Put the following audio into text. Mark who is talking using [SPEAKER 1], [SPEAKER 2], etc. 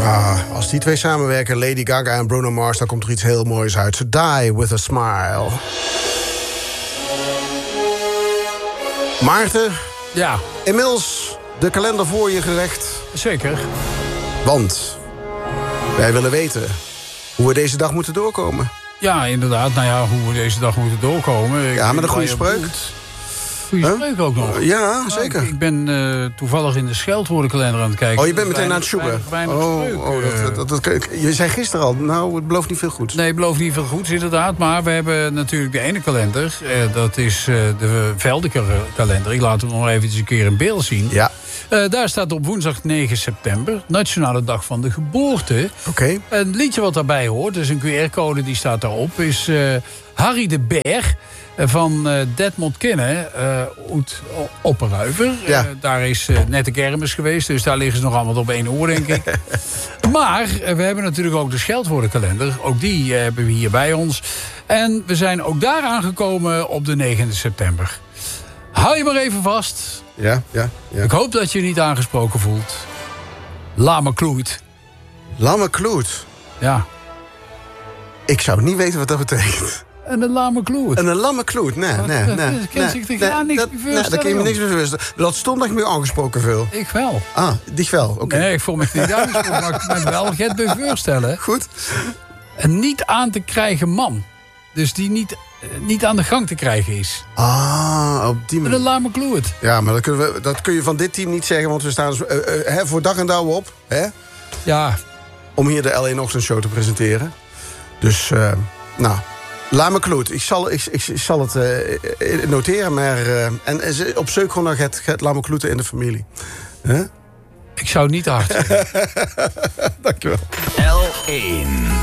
[SPEAKER 1] Als die twee samenwerken, Lady Gaga en Bruno Mars, dan komt er iets heel moois uit. So Die With A Smile. Maarten,
[SPEAKER 2] Ja,
[SPEAKER 1] inmiddels de kalender voor je gelegd.
[SPEAKER 2] zeker.
[SPEAKER 1] Want wij willen weten hoe we deze dag moeten doorkomen.
[SPEAKER 2] Ja, inderdaad. Nou ja, hoe we deze dag moeten doorkomen.
[SPEAKER 1] Ja, met een goede spreuk.
[SPEAKER 2] Goede spreuk ook nog.
[SPEAKER 1] Ja, zeker.
[SPEAKER 2] Ik ben toevallig in de scheldwoordenkalender aan het kijken.
[SPEAKER 1] Oh, je bent meteen aan het zoeken.
[SPEAKER 2] Weinig spreuk.
[SPEAKER 1] Je zei gisteren al, nou, het belooft niet veel goed.
[SPEAKER 2] Nee, het belooft niet veel goeds, inderdaad. Maar we hebben natuurlijk de ene kalender. Dat is de Veldeker-kalender. Ik laat hem nog even een keer in beeld zien.
[SPEAKER 1] Ja.
[SPEAKER 2] Daar staat op woensdag 9 september, Nationale Dag van de Geboorte.
[SPEAKER 1] Oké.
[SPEAKER 2] Een liedje wat daarbij hoort, dus een QR-code die staat daarop, is Harry de Berg van Detmold Kinnen, uit Opperuiver.
[SPEAKER 1] Ja.
[SPEAKER 2] Daar is net de kermis geweest, dus daar liggen ze nog allemaal op één oor, denk ik. Maar we hebben natuurlijk ook de scheldwoordenkalender. Ook die hebben we hier bij ons. En we zijn ook daar aangekomen op de 9e september. Hou je maar even vast.
[SPEAKER 1] Ja.
[SPEAKER 2] Ik hoop dat je je niet aangesproken voelt. Lame Kloet.
[SPEAKER 1] Lamme Kloet.
[SPEAKER 2] Ja.
[SPEAKER 1] Ik zou niet weten wat dat betekent.
[SPEAKER 2] En een lame kloet.
[SPEAKER 1] En een lamme kloet, nee.
[SPEAKER 2] Kan zich daar niks meer voorstellen,
[SPEAKER 1] daar kun je me niks meer voorstellen. Dat stond dat ik me aangesproken veel.
[SPEAKER 2] Ik wel.
[SPEAKER 1] Ah, dich wel, oké.
[SPEAKER 2] Nee, ik voel me niet aangesproken, maar ik kan me wel het bij voorstellen.
[SPEAKER 1] Goed.
[SPEAKER 2] Een niet aan te krijgen man. Dus die niet aan de gang te krijgen is.
[SPEAKER 1] Ah, op die
[SPEAKER 2] Met
[SPEAKER 1] manier.
[SPEAKER 2] een lame kloet.
[SPEAKER 1] Ja, maar dat kun je van dit team niet zeggen, want we staan voor dag en dauw op. Hè?
[SPEAKER 2] Ja.
[SPEAKER 1] Om hier de L1 Ochtendshow te presenteren. Dus, nou, Lame Kloet. Ik zal het noteren, maar... en op zoek gewoon nog het Lame Kloeten in de familie. Huh?
[SPEAKER 2] Ik zou het niet te hard zeggen.
[SPEAKER 1] Dankjewel.
[SPEAKER 3] L1